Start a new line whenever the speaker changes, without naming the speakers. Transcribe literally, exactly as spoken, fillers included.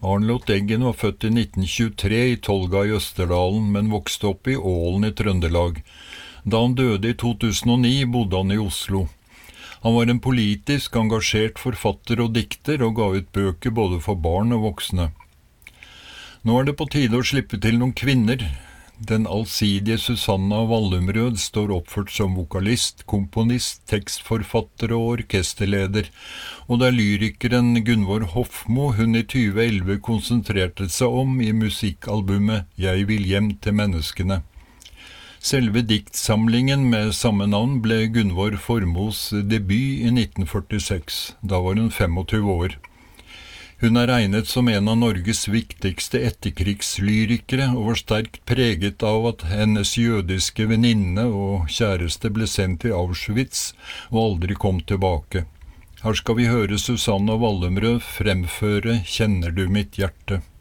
Arnljot Eggen var født i nitten tjuetre i Tolga i Østerdalen, men vokste opp i Ålen i Trøndelag. Da han døde i to tusen og ni, bodde han i Oslo. Han var en politisk engasjert forfatter og dikter, og ga ut bøker både for barn og voksne. Nå er det på tide å slippe til noen kvinner. Den allsidige Susanna Wallumrød står oppført som vokalist, komponist, tekstforfatter og orkesterleder, og det er lyrikeren Gunvor Hofmo hun i tjue elleve konsentrerte seg om i musikkalbumet «Jeg vil hjem til menneskene». Selve diktsamlingen med samme navn ble Gunvor Formos debut i nitten førtiseks. Da var hun tjuefem år. Hun er regnet som en av Norges viktigste etterkrigslyrikere og var sterkt preget av at hennes jødiske venninne og kjæreste ble sendt til Auschwitz og aldri kom tilbake. Her skal vi høre Susanna Wallumrød fremføre «Kjenner du mitt hjerte?»